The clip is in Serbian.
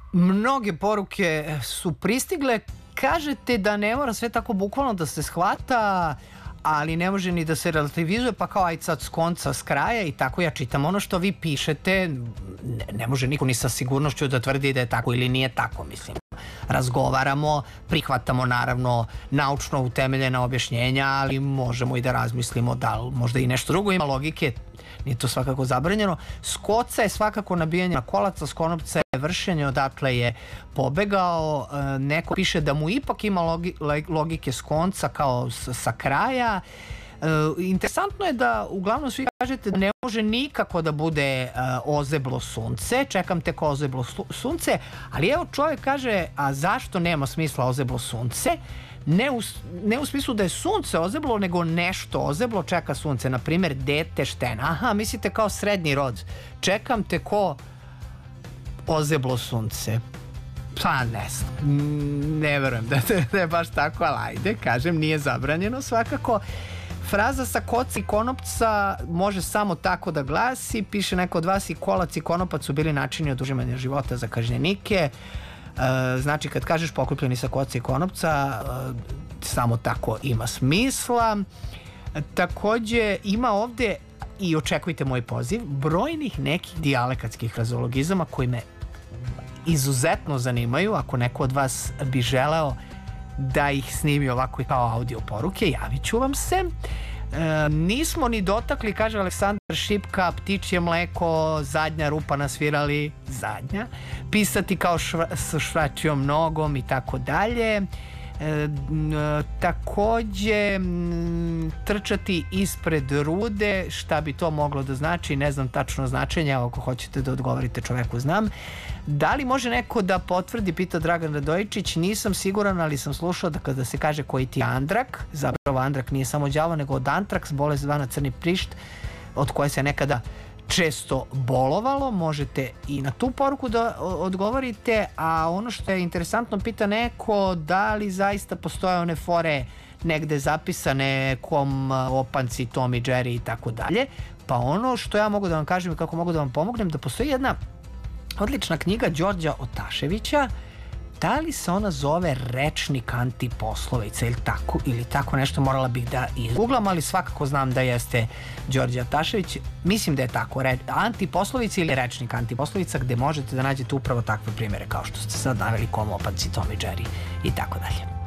Mnoge poruke su pristigle. Kažete da ne mora sve tako bukvalno da se shvata, ali ne može ni da se relativizuje, pa kao aj sad s konca, s kraja i tako ja čitam ono što vi pišete. Ne može niko ni sa sigurnošću da tvrdi da je tako ili nije tako, mislim. Razgovaramo, prihvatamo naravno naučno utemeljena objašnjenja, ali možemo i da razmislimo da li možda i nešto drugo ima logike, nije to svakako zabranjeno. S koca je svakako nabijanje na kolaca, s konopca je vršenje odakle je pobegao. Neko piše da mu ipak ima logike s konca kao sa kraja. Interesantno je da uglavnom svi kažete da ne može nikako da bude ozeblo sunce, čekam te kao ozeblo sunce, ali evo čovjek kaže, a zašto nema smisla ozeblo sunce? Ne u smislu da je sunce ozeblo, nego nešto ozeblo čeka sunce, na primjer dete štena. Aha, mislite kao srednji rod, čekam te ko ozeblo sunce. Pa ne znam, ne verujem da je baš tako, ali ajde, kažem, nije zabranjeno svakako. Fraza sa koca i konopca može samo tako da glasi, piše neko od vas, i kolac i konopac su bili načini oduzimanja života za kažnjenike. Znači kad kažeš pokupljeni sa koca i konopca, samo tako ima smisla. Takođe ima ovde, i očekujte moj poziv, brojnih nekih dijalekatskih frazeologizama koji me izuzetno zanimaju. Ako neko od vas bi želeo da ih snimi ovako i kao audio poruke, javit ću vam se. Nismo ni dotakli, kaže Aleksandar Šipka, ptičje mleko, zadnja rupa nasvirali, zadnja, pisati kao sa švačijom nogom i tako dalje. Takođe trčati ispred rude, šta bi to moglo da znači, ne znam tačno značenje, ako hoćete da odgovorite čoveku znam. Da li može neko da potvrdi, pita Dragan Radojičić, nisam siguran, ali sam slušao da kada se kaže koji ti je andrak, zapravo andrak nije samo đavo, nego od antraks, bolest zvana crni prišt, od koje se nekada često bolovalo. Možete i na tu poruku da odgovorite. A ono što je interesantno, pita neko da li zaista postoje one fore negde zapisane kom opanci, Tom i Jerry i tako dalje. Pa ono što ja mogu da vam kažem i kako mogu da vam pomognem, da postoji jedna odlična knjiga Đorđa Otaševića. Da li se ona zove Rečnik antiposlovica ili tako nešto, morala bih da izgooglam, ali svakako znam da jeste Đorđe Otašević. Mislim da je tako, antiposlovica ili Rečnik antiposlovica, gde možete da nađete upravo takve primere kao što ste sad naveli, kom opanci, Tom i Jerry i tako dalje.